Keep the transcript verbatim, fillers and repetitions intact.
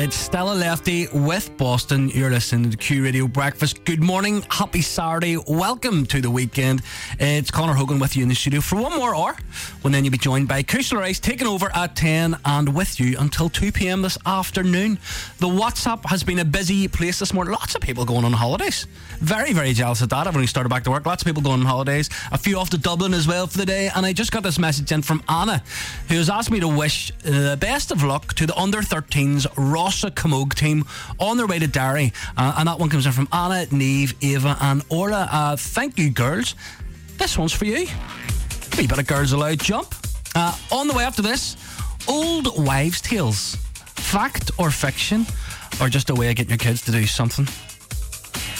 It's Stella Lefty with Boston. You're listening to the Q Radio Breakfast. Good morning. Happy Saturday. Welcome to the weekend. It's Conor Hogan with you in the studio for one more hour, when then you'll be joined by Kushla Rice taking over at ten and with you until two p.m. this afternoon. The WhatsApp has been a busy place this morning. Lots of people going on holidays. Very, very jealous of that. I've only started back to work. Lots of people going on holidays. A few off to Dublin as well for the day. And I just got this message in from Anna, who has asked me to wish the best of luck to the under thirteens Rossa Camogue team on their way to Derry. Uh, and that one comes in from Anna, Neve, Ava and Orla. Uh, thank you, girls. This one's for you. A wee bit of Girls Aloud jump. Uh, on the way after this, old wives' tales. Fact or fiction, or just a way of getting your kids to do something.